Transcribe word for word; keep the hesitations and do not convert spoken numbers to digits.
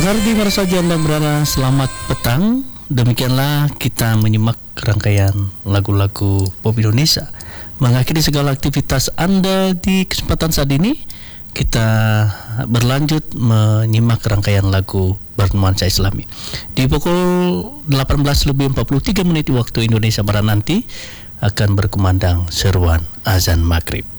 Pendengar di mana saja Anda berada, selamat petang. Demikianlah kita menyimak rangkaian lagu-lagu pop Indonesia. Mengakhiri segala aktivitas Anda di kesempatan saat ini, kita berlanjut menyimak rangkaian lagu bernuansa Islami. Di pukul delapan belas lebih empat puluh tiga menit waktu Indonesia Barat nanti akan berkumandang seruan azan maghrib.